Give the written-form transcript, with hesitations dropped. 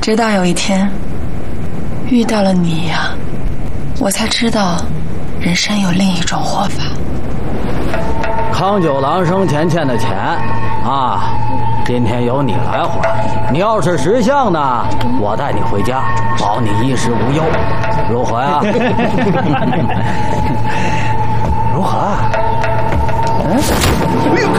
直到有一天遇到了你呀，我才知道人生有另一种活法。 康九郎生前欠的钱啊，今天由你来还。你要是识相呢，我带你回家，保你衣食无忧，如何呀？ 如何啊？嗯？